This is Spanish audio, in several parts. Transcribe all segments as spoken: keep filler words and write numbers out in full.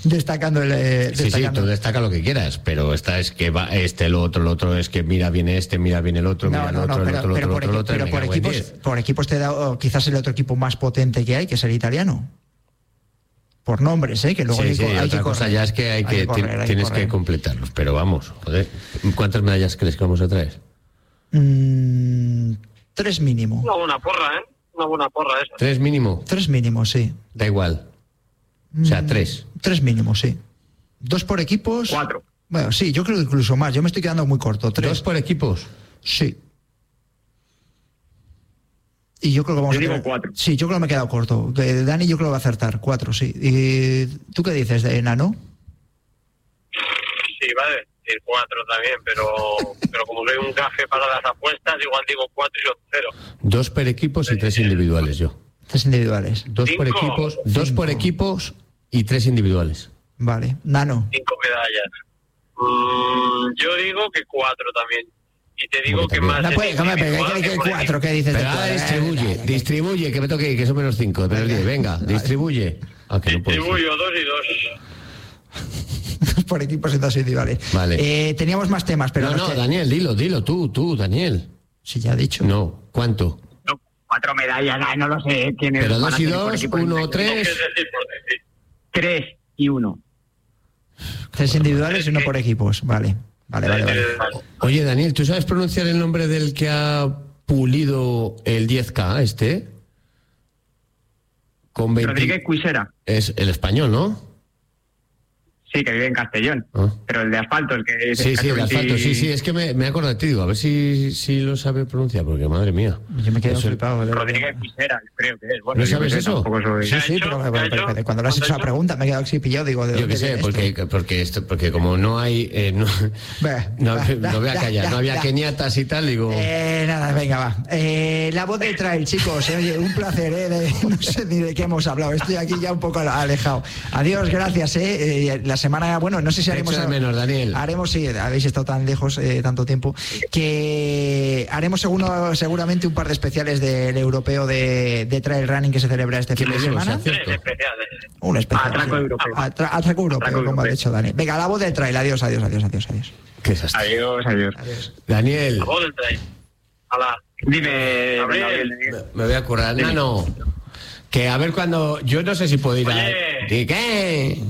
destacando el... Eh, sí, destacando. sí, tú destaca lo que quieras, pero esta es que va este, lo otro, lo otro es que mira viene este, mira viene el otro, No, mira no, el otro, no, el pero, otro, el pero otro, por, el otro, pero me por cago en equipos, diez. por equipos te da oh, quizás el otro equipo más potente que hay, que es el italiano. Por nombres, ¿eh? Que luego sí, hay, sí, hay otra que cosa correr, ya es que, hay hay que, que correr, ti- hay que tienes correr. que completarlos, pero vamos, joder, ¿cuántas medallas crees que vamos a traer? Mm, tres mínimo. Una buena porra, ¿eh? Una buena porra esa. ¿Tres mínimo? Tres mínimo, sí. Da igual. O sea, tres. Mm, tres mínimo, sí. Dos por equipos. Cuatro. Bueno, sí, yo creo que incluso más. Yo me estoy quedando muy corto. Tres. ¿Dos por equipos? Sí. Y yo creo que vamos Yo a digo tener... cuatro. Sí, yo creo que me he quedado corto. Que Dani yo creo que va a acertar. Cuatro, sí. ¿Y tú qué dices, de Nano? Sí, va a decir cuatro también, pero, pero como soy un gafe para las apuestas, igual digo cuatro y yo cero. Dos por equipos y tres individuales, yo. Tres individuales. Dos por Cinco. equipos, dos por Cinco. equipos y tres individuales. Vale. Nano. Cinco medallas. Mm, yo digo que cuatro también. Y te digo Como que que también. más... No en puede, ¿cómo, individual pero, ¿qué, que qué, por cuatro? equipo. ¿Qué dices? Pero de ahora cuatro? distribuye, Eh, distribuye, que me toque, que son menos cinco, menos diez. Venga, distribuye. Ah, que no puedo decir. Distribuyo dos y dos. Dos por equipos y dos individuales. Vale. Eh, teníamos más temas, pero No, no, sé. Daniel, dilo, dilo, tú, tú, Daniel. Sí, ya he dicho. No, ¿cuánto? No, cuatro medallas, ah, no lo sé. ¿Quiénes Pero van dos a y ser por dos, equipo? uno, ¿Qué tres. es decir por decir? Tres y uno. Tres individuales y uno por equipos. Vale. Vale, vale, vale. Oye, Daniel, ¿tú sabes pronunciar el nombre del que ha pulido el diez K este? Con veinte... Rodríguez Cuisera. Es el español, ¿no? Sí, que vive en Castellón. Ah. Pero el de asfalto, el que... Sí, sí, el veinte asfalto, sí, sí, es que me, me he acordado de ti, digo, a ver si, si lo sabe pronunciar, porque madre mía. Yo me quedo Eso- flipado. de- Rodríguez Cuisera, creo que es. Bueno, ¿No yo sabes qué sé, eso? tampoco soy- Sí, ¿Qué ha sí, hecho? pero, ¿Qué ha pero- hecho? pero cuando le has ¿Cuánto hecho ha la hecho? pregunta me he quedado así pillado, digo, ¿de Yo dónde qué sé, viene porque, esto? porque, esto, porque como no hay... eh, no, Bah, no, bah, no voy a bah, callar, bah, no había bah. keniatas y tal, digo... Eh, nada, venga, va. Eh, la voz del trail, chicos. eh, Oye, un placer, ¿eh? De- no sé ni de qué hemos hablado. Estoy aquí ya un poco alejado. Adiós, gracias, ¿eh? Eh, la semana, bueno, no sé si Te haremos... echo de menos, Daniel. Haremos, sí, habéis estado tan lejos eh, tanto tiempo, que haremos seguro, seguramente un par de especiales del europeo de, de trail running que se celebra este fin de Qué semana. nervioso, Tres especiales. Un especial. Atraco sí. europeo. Atra- atraco europeo, Atraco como ha europeo. dicho Dani. Venga, la voz del trail. Adiós, adiós, adiós, adiós, adiós. Qué desastre. Adiós, adiós. Adiós. Daniel, La voz del trail. Hala. Dime, Gabriel. Gabriel, me voy a currar. Nano, que a ver cuando... Yo no sé si puedo ir a... Oye. ¿De qué?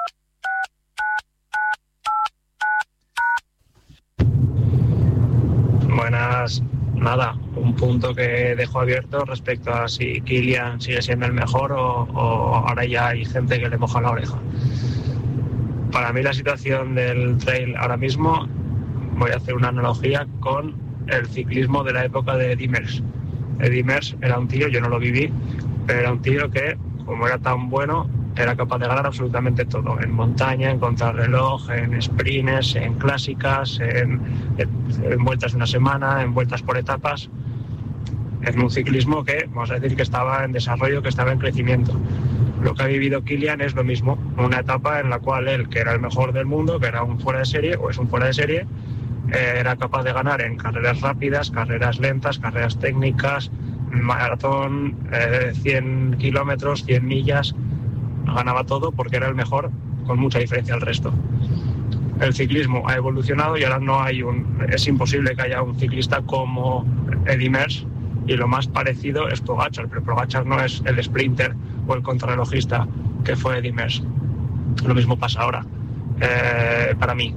Buenas, nada, un punto que dejo abierto respecto a si Kilian sigue siendo el mejor o, o ahora ya hay gente que le moja la oreja. Para mí la situación del trail ahora mismo, voy a hacer una analogía con el ciclismo de la época de Eddy Merckx. Eddy Merckx era un tío, yo no lo viví, pero era un tío que, como era tan bueno, era capaz de ganar absolutamente todo, en montaña, en contrarreloj, en sprints, en clásicas, en, en vueltas de una semana, en vueltas por etapas, en un ciclismo que, vamos a decir, que estaba en desarrollo, que estaba en crecimiento. Lo que ha vivido Kilian es lo mismo, una etapa en la cual él, que era el mejor del mundo, que era un fuera de serie, o es un fuera de serie, eh, era capaz de ganar en carreras rápidas, carreras lentas, carreras técnicas, maratón, eh, cien kilómetros, cien millas, ganaba todo porque era el mejor con mucha diferencia al resto. El ciclismo ha evolucionado y ahora no hay un, es imposible que haya un ciclista como Eddy Merckx, y lo más parecido es Pogačar, pero Pogačar no es el sprinter o el contrarrelojista que fue Eddy Merckx. Lo mismo pasa ahora, eh, para mí.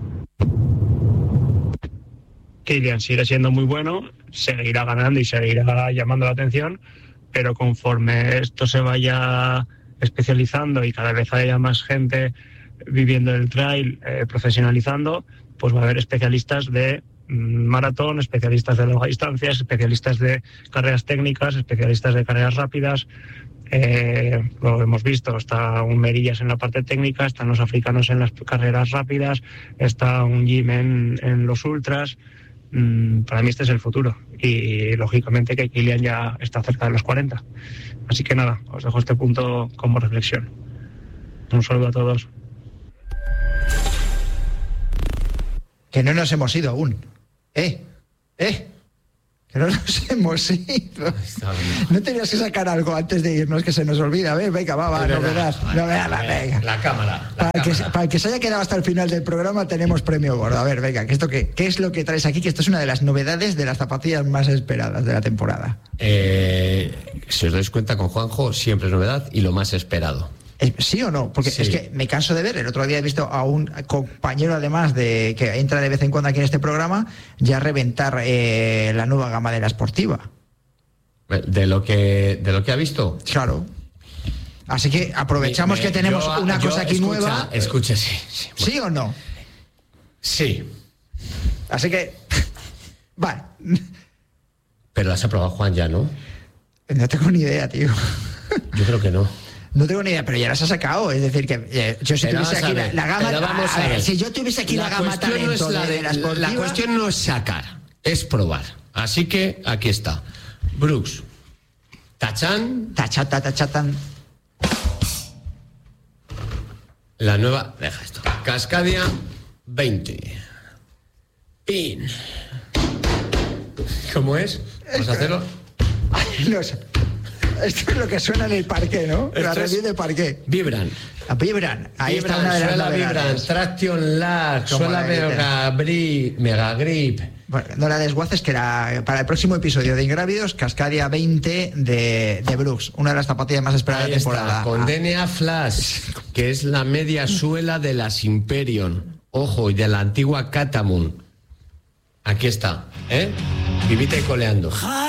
Kilian sigue siendo muy bueno, seguirá ganando y seguirá llamando la atención, pero conforme esto se vaya especializando y cada vez haya más gente viviendo el trail, eh, profesionalizando, pues va a haber especialistas de mm, maratón, especialistas de largas distancias, especialistas de carreras técnicas, especialistas de carreras rápidas. Eh, lo hemos visto, está un Merillas en la parte técnica, están los africanos en las carreras rápidas, está un Jim en, en los ultras. Mm, para mí este es el futuro y lógicamente que Kilian ya está cerca de los cuarenta. Así que nada, os dejo este punto como reflexión. Un saludo a todos. Que no nos hemos ido aún. ¿Eh? ¿Eh? Que no nos hemos ido. No tenías que sacar algo antes de irnos que se nos olvida. A ver, venga, va, va, novedad. Novedad, va, venga. La cámara. La para, cámara. Que, para el que se haya quedado hasta el final del programa tenemos premio gordo. A ver, venga, ¿qué, esto qué, ¿qué es lo que traes aquí? Que esto es una de las novedades de las zapatillas más esperadas de la temporada. Eh, si os dais cuenta, con Juanjo siempre es novedad y lo más esperado. ¿Sí o no? Porque Sí. es que me canso de ver. El otro día he visto a un compañero, además, de que entra de vez en cuando aquí en este programa, ya reventar eh, la nueva gama de la Sportiva. De lo que, de lo que ha visto. Claro. Así que aprovechamos Me- que tenemos yo- una yo- cosa aquí escucha, nueva. Escucha, sí. Sí, ¿Sí o no? sí. Así que... Vale. Pero las ha probado Juan ya, ¿no? No tengo ni idea, tío. Yo creo que no. No tengo ni idea, pero ya las ha sacado. Es decir, que eh, yo si Pero tuviese vamos a aquí la, ver, la gama... pero vamos a a ver, ver. si yo tuviese aquí la, gama cuestión no es talento la, de, de- la Sportiva... la cuestión no es sacar, es probar. Así que aquí está. Brooks. Tachan. Tachata, tachatan... La nueva. Deja esto. Cascadia veinte. Pin. ¿Cómo es? Vamos a hacerlo. No sé. Esto es lo que suena en el parqué, ¿no? La Esto es- review de parqué. Vibran. Ah, Vibran. Ahí Vibran, está una de las suela Vibran, novedades. Traction Lag, Como suela la que Mega Grip, Mega Grip. Bueno, no la desguaces, que la, para el próximo episodio de Ingrávidos, Cascadia veinte de, de Brooks, una de las zapatillas más esperadas Ahí de temporada. está, con D N A Flash, que es la media suela de las Imperion. Ojo, y de la antigua Catamoon. Aquí está, ¿eh? Vivita y coleando.